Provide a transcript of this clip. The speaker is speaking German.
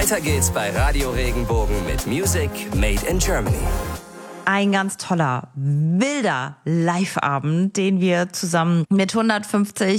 Weiter geht's bei Radio Regenbogen mit Music Made in Germany. Ein ganz toller, wilder Live-Abend, den wir zusammen mit 150